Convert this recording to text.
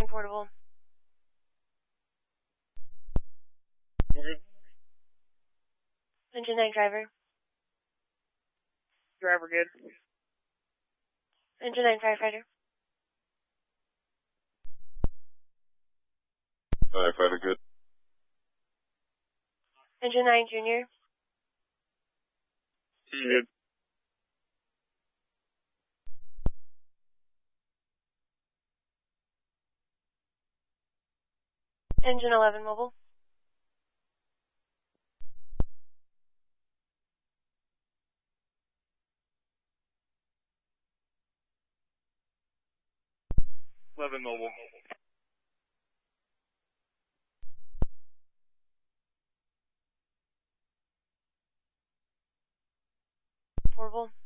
Portable. Okay. Engine 9 driver. Driver good. Engine 9 firefighter. Firefighter good. Engine 9 junior. Good. Engine 11 mobile. Mobile. Portable.